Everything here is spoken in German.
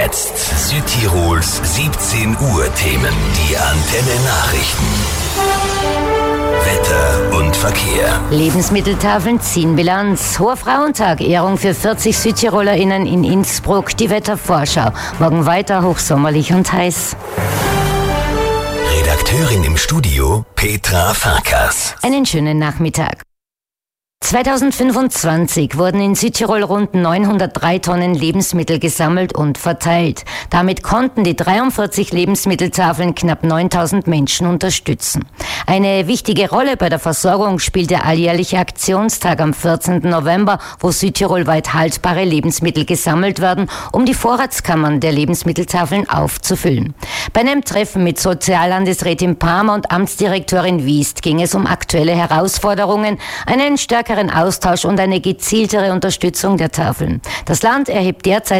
jetzt Südtirols 17 Uhr Themen. Die Antenne Nachrichten. Wetter und Verkehr. Lebensmitteltafeln ziehen Bilanz. Hoher Frauentag, Ehrung für 40 SüdtirolerInnen in Innsbruck. Die Wettervorschau. Morgen weiter hochsommerlich und heiß. Redakteurin im Studio Petra Farkas. Einen schönen Nachmittag. 2025 wurden in Südtirol rund 903 Tonnen Lebensmittel gesammelt und verteilt. Damit konnten die 43 Lebensmitteltafeln knapp 9000 Menschen unterstützen. Eine wichtige Rolle bei der Versorgung spielt der alljährliche Aktionstag am 14. November, wo südtirolweit haltbare Lebensmittel gesammelt werden, um die Vorratskammern der Lebensmitteltafeln aufzufüllen. Bei einem Treffen mit Soziallandesrätin Palmer und Amtsdirektorin Wiest ging es um aktuelle Herausforderungen, einen stärkeren Austausch und eine gezieltere Unterstützung der Tafeln. Das Land erhebt derzeit